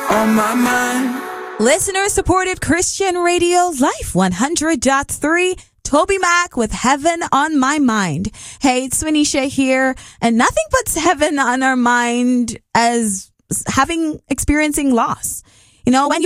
on my mind. Listener-supported Christian Radio, Life 100.3. Toby Mac with Heaven on My Mind. Hey, it's Swanisha here, and nothing puts heaven on our mind as experiencing loss. You know, when